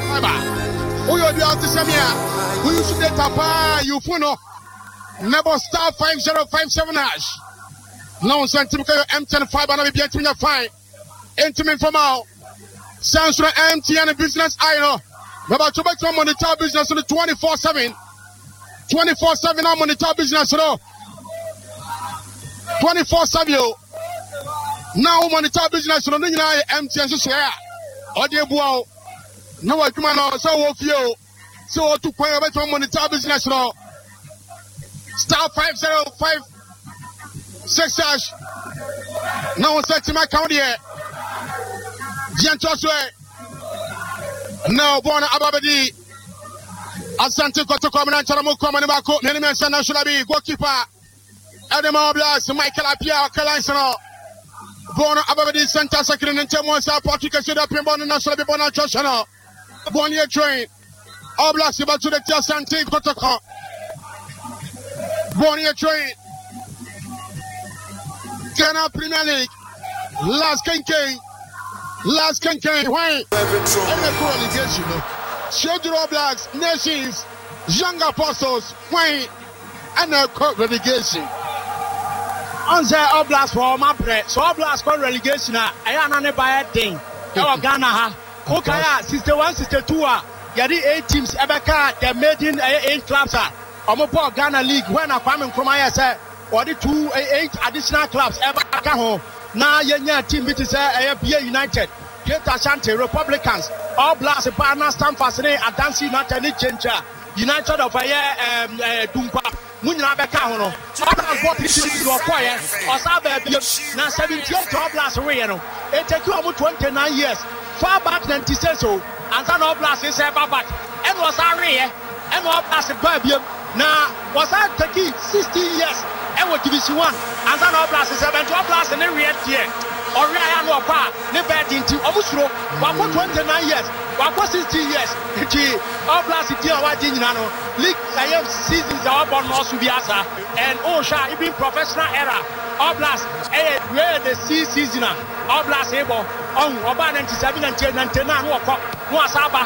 Who you the Samia? Who you should data you funo? Never star 5057 hash. No sentimental M105 and be getting a fine. Intimate from out. Sounds like MTN business I know. About to make some money business on the 24/7. 24/7 on money business no. 24/7 now money business no MTN so share. Ode buo. No what man no so wo fio. So to point about money business no. Star 5056 hash. Now set my account here. Jantoswe. Now born Ababadi. Asante Kotoko Mancharamu Komanabako, Neniman National be goalkeeper. Adama Blas, Michael Apia, Kalansano. Born Ababadi Santa Secretary and Temosa, Patrick Suda Pimbon National Bibona Choshano. Born year train. Oblas about to the Asante Kotoko. Born year train. Ghana Premier League. Last campaign, why? And the relegation. Children Blacks, Nations, Young Apostles, why? And the relegation. On the Oblast for my bread, so Oblast for relegation. I am on a bad thing. Ghana, Okaya, Sister 1, Sister 2, Yadi 8 teams, Ebeka, they made in 8 clubs. Omopo Ghana League, when I come from ISA, or the 8 additional clubs, Ebeka home. Now, your team it is AFBA United, Great Ashanti Republicans, All Blacks, Barna, Stamford, Adansi, United, Changer, United of Dumpa, Munna Becano, All Blacks, what is your choir, or Sabe, now 78 All Blacks, it takes you about 29 years, far back than Tiseso, and then All Blacks is ever back, and was Aria, and All Blacks, now was that taking 60 years. And what Division 1 and then All Blacks is 7 All Blacks and then we here. Or Ryan or Pa, never into almost 29 years, 60 years. All Blacks is League seasons are up on Mosubiasa and Osha, even professional era. All Blacks, where the season, All Blacks able on about 97 and 10 and 10 and Wasaba,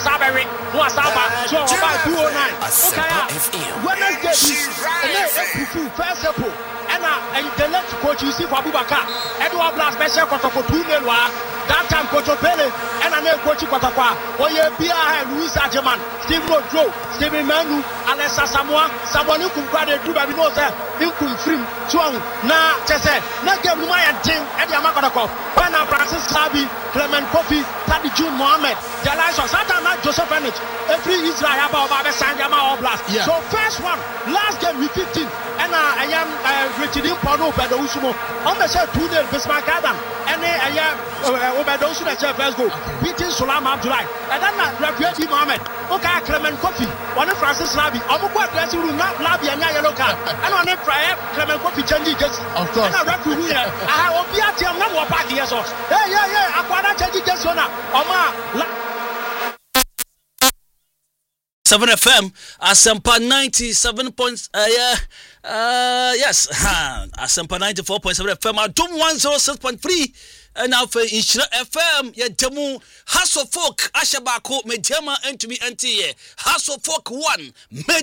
so about 209. Okay, Wednesday, first of all, and the next coach you see for Abubakar, Edward Blast special for 2 that time Coach Pele and another coach Kotapa, or your BR Louis Ajaman, Steve Rodro, Stephen Manu, Alessa Samoa, someone who could grab a group of those in Kumfrim, Chuang, Na Tese, Nagam Mayan Team, and Yamakako, Pana Francis Sabi, Clement Kofi, Tadi June Mohammed, the lines of Satan, Joseph Bennett, every Israel about Sangama Oblast. So, first one, last game with 15, and I am Richard Pono, but Usumo, on the set 2-0, Bismarck Adam, and I am Obedosu, the first goal, beating Sulam Abdullah, and then Rafi Mohammed, okay, Clement Kofi, one of Francis Labi, Omoka dressing room, not Labi and Yellow card, and on a prayer, Clement Kofi changing just, of course, and a referee here, I have Obiati, I'm not party, yes, yeah, I'm going to change just on Oma. 7 FM, Asempa 97 points, yes, Asempa 94.7 FM, Adum 106.3, and now for Inshira FM, Yetemu, Hasso Folk, Ashabako, Medema, and to be NTA, Hasso Folk 1,